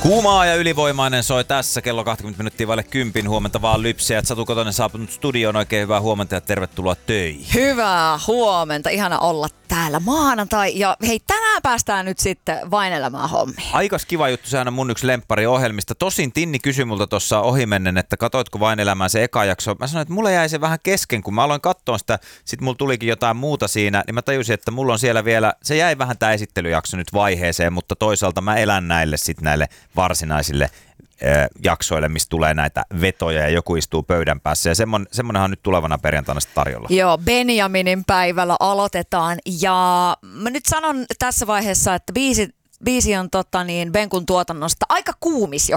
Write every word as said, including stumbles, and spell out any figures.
Kuumaa ja ylivoimainen soi tässä kello kaksikymmentä minuuttia vaille kympin. Huomenta vaan lypsejät. Satu Kotonen saapunut studioon. Oikein hyvää huomenta ja tervetuloa töihin. Hyvää huomenta. Ihana olla täällä maanantai. Ja hei, tänään päästään nyt sitten Vain-elämään hommiin. Aikas kiva juttu, sehän on mun yksi lemppari ohjelmista. Tosin Tinni kysyi multa tuossa ohimennen, että katoitko Vain-elämään se eka jakso. Mä sanoin, että mulla jäi se vähän kesken, kun mä aloin katsoa sitä. Sitten mulla tulikin jotain muuta siinä, niin mä tajusin, että mulla on siellä vielä, se jäi vähän tää esittelyjakso nyt vaiheeseen, mutta toisaalta mä elän näille sitten näille varsinaisille jaksoille, missä tulee näitä vetoja ja joku istuu pöydän päässä. Ja semmon, semmonenhan on nyt tulevana perjantaina tarjolla. Joo, Benjaminin päivällä aloitetaan. Ja mä nyt sanon tässä vaiheessa, että biisi, biisi on tota niin, Benkun tuotannosta aika kuumis jo